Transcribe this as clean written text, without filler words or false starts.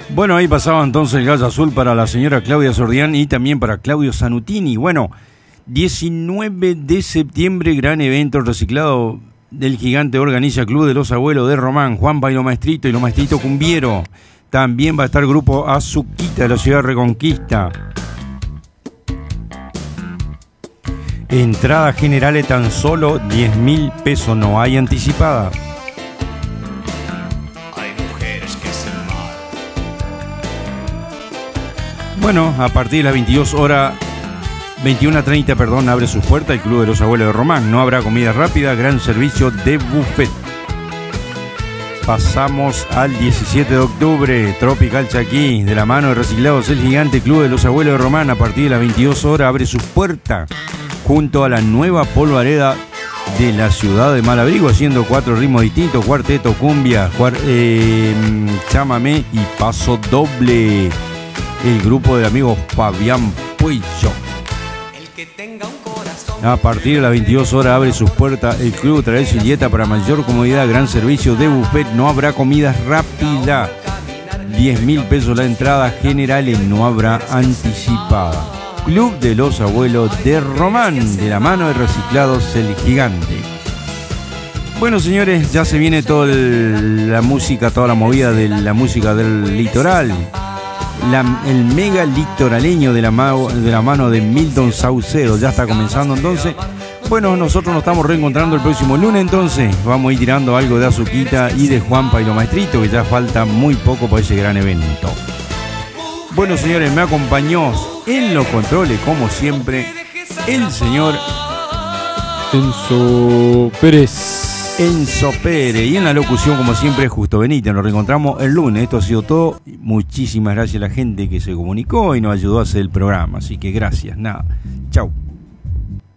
Bueno, ahí pasaba entonces el gallo azul para la señora Claudia Sordián y también para Claudio Zanutini. Bueno, 19 de septiembre, gran evento reciclado del Gigante organiza Club de los Abuelos de Román, Juanpa y los Maestrito Cumbiero. También va a estar grupo Azuquita de la ciudad de Reconquista. Entradas generales tan solo 10.000 pesos, no hay anticipada. Bueno, a partir de las 21:30, perdón, abre sus puertas el Club de los Abuelos de Román. No habrá comida rápida, gran servicio de buffet. Pasamos al 17 de octubre, Tropical Chaquí, de la mano de Reciclados El Gigante, Club de los Abuelos de Román. A partir de las 22 horas abre sus puertas junto a la nueva polvareda de la ciudad de Malabrigo, haciendo 4 ritmos distintos: cuarteto, cumbia, chamamé y paso doble. El grupo del amigo Fabián Puello. A partir de las 22 horas abre sus puertas el Club Traer Silleta para mayor comodidad, gran servicio de buffet, no habrá comida rápida, 10.000 pesos la entrada generales, no habrá anticipada. Club de los Abuelos de Román, de la mano de Reciclados El Gigante. Bueno, señores, ya se viene toda la música, toda la movida de la música del litoral. El mega litoraleño de la mano de Milton Saucedo ya está comenzando entonces. Bueno, nosotros nos estamos reencontrando el próximo lunes, entonces vamos a ir tirando algo de Azuquita y de Juanpa y los Maestritos, que ya falta muy poco para ese gran evento. Bueno, señores, me acompañó en los controles, como siempre, el señor Enzo Pérez. Y en la locución, como siempre, Justo Benítez. Nos reencontramos el lunes. Esto ha sido todo. Muchísimas gracias a la gente que se comunicó y nos ayudó a hacer el programa. Así que gracias. Nada. Chau.